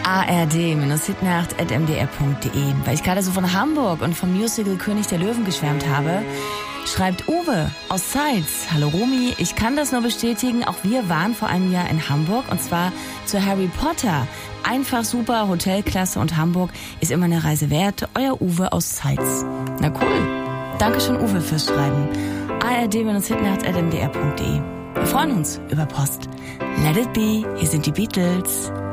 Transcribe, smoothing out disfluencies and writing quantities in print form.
ard-hitnacht@mdr.de. Weil ich gerade so von Hamburg und vom Musical König der Löwen geschwärmt habe, schreibt Uwe aus Zeitz. Hallo Romy, ich kann das nur bestätigen, auch wir waren vor einem Jahr in Hamburg und zwar zu Harry Potter. Einfach super, Hotelklasse und Hamburg ist immer eine Reise wert. Euer Uwe aus Zeitz. Na cool. Dankeschön Uwe fürs Schreiben. ard-hitnacht@mdr.de. Wir freuen uns über Post. Let it be, hier sind die Beatles.